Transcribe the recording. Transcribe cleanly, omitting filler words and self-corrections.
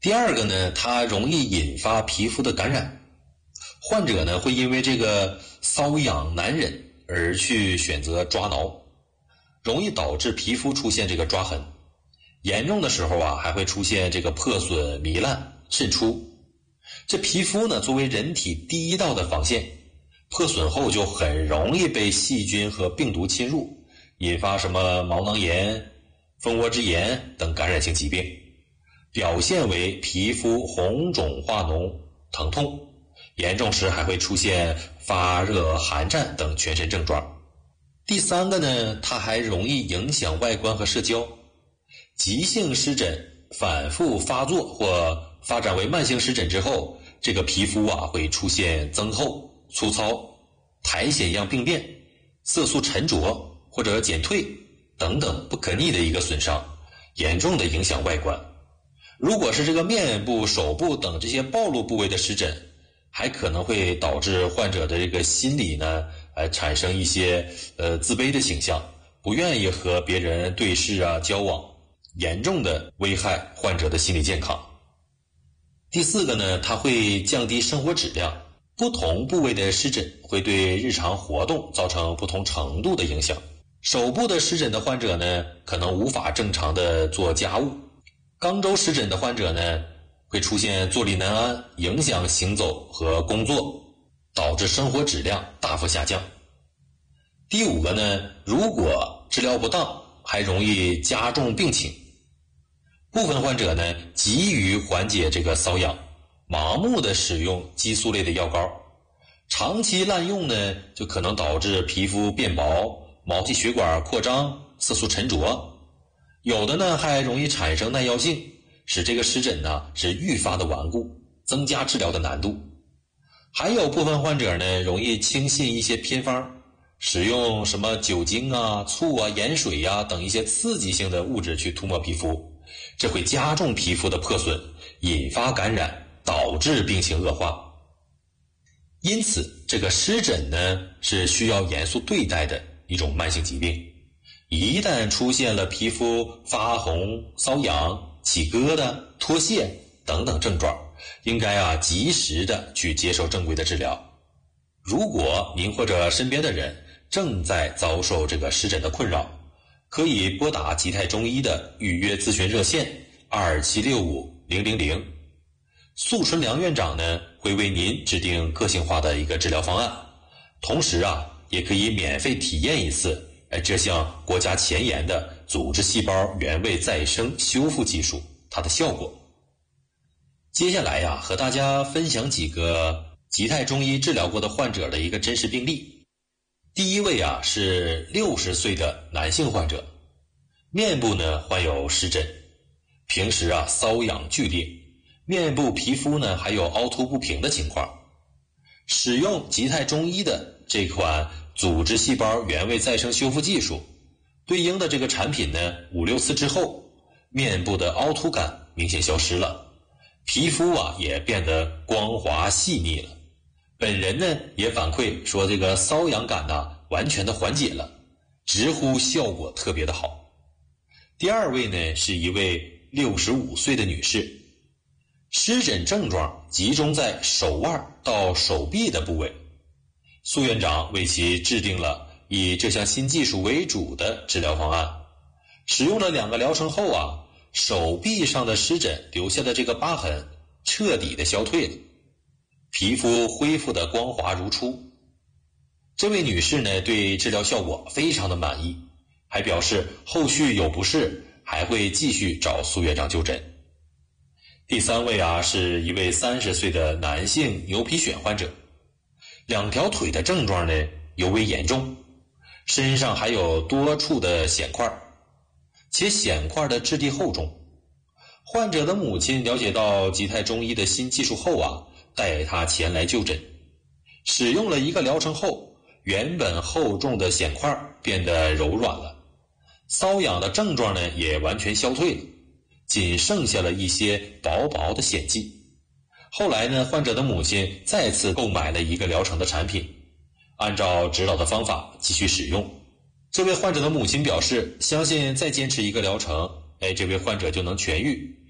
第二个呢，它容易引发皮肤的感染，患者呢会因为这个瘙痒难忍而去选择抓挠，容易导致皮肤出现这个抓痕，严重的时候啊还会出现这个破损、糜烂、渗出。这皮肤呢作为人体第一道的防线，破损后就很容易被细菌和病毒侵入，引发什么毛囊炎、蜂窝之炎等感染性疾病，表现为皮肤红肿化脓、疼痛，严重时还会出现发热、寒战等全身症状。第三个呢，它还容易影响外观和社交。急性湿疹反复发作或发展为慢性湿疹之后，这个皮肤啊会出现增厚、粗糙、苔藓样病变、色素沉着或者减退等等不可逆的一个损伤，严重的影响外观。如果是这个面部、手部等这些暴露部位的湿疹，还可能会导致患者的这个心理呢，产生一些自卑的倾向，不愿意和别人对视啊、交往，严重的危害患者的心理健康。第四个呢，它会降低生活质量。不同部位的湿疹会对日常活动造成不同程度的影响。手部的湿疹的患者呢，可能无法正常的做家务。肛周湿疹的患者呢，会出现坐立难安，影响行走和工作，导致生活质量大幅下降。第五个呢，如果治疗不当，还容易加重病情。部分患者呢，急于缓解这个瘙痒，盲目的使用激素类的药膏，长期滥用呢，就可能导致皮肤变薄、毛细血管扩张、色素沉着。有的呢，还容易产生耐药性，使这个湿疹呢是愈发的顽固，增加治疗的难度。还有部分患者呢，容易轻信一些偏方，使用什么酒精啊、醋啊、盐水啊等一些刺激性的物质去涂抹皮肤，这会加重皮肤的破损，引发感染，导致病情恶化。因此，这个湿疹呢是需要严肃对待的一种慢性疾病。一旦出现了皮肤发红、瘙痒、起疙瘩、脱屑等等症状，应该及时的去接受正规的治疗。如果您或者身边的人正在遭受这个湿疹的困扰，可以拨打吉泰中医的预约咨询热线2765-000。宿春良院长呢会为您制定个性化的一个治疗方案，同时也可以免费体验一次这项国家前沿的组织细胞原位再生修复技术它的效果。接下来和大家分享几个吉泰中医治疗过的患者的一个真实病例。第一位是60岁的男性患者，面部呢患有湿疹，平时瘙痒剧烈，面部皮肤呢还有凹凸不平的情况。使用吉泰中医的这款组织细胞原位再生修复技术，对应的这个产品呢5-6次之后，面部的凹凸感明显消失了，皮肤也变得光滑细腻了。本人呢也反馈说，这个瘙痒感完全的缓解了，直呼效果特别的好。第二位呢是一位65岁的女士，湿疹症状集中在手腕到手臂的部位。苏院长为其制定了以这项新技术为主的治疗方案，使用了2个疗程后手臂上的湿疹留下的这个疤痕彻底的消退了，皮肤恢复的光滑如初。这位女士呢对治疗效果非常的满意，还表示后续有不适还会继续找苏院长就诊。第三位是一位30岁的男性牛皮癣患者，2条腿的症状呢尤为严重，身上还有多处的癣块，且癣块的质地厚重。患者的母亲了解到吉泰中医的新技术后带他前来就诊，使用了1个疗程后，原本厚重的癣块变得柔软了，瘙痒的症状呢也完全消退了，仅剩下了一些薄薄的癣迹。后来呢，患者的母亲再次购买了1个疗程的产品，按照指导的方法继续使用。这位患者的母亲表示，相信再坚持1个疗程，这位患者就能痊愈。